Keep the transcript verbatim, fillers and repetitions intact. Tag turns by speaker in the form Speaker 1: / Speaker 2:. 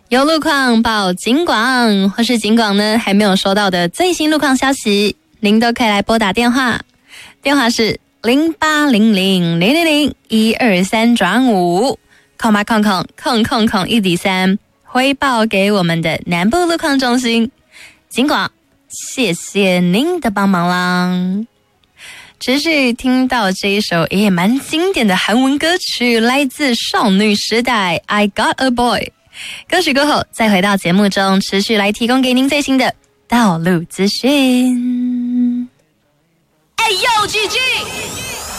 Speaker 1: 有路况报警广，或是警广呢还没有收到的最新路况消息，您都可以来拨打电话，电话是零八零零零零零一二三转五，空八空空空空空一底三，回报给我们的南部路况中心。警广，谢谢您的帮忙啦。持续听到这一首也蛮经典的韩文歌曲，来自少女时代 I Got a Boy。歌曲过后再回到节目中，持续来提供给您最新的道路资讯。哎呦，G G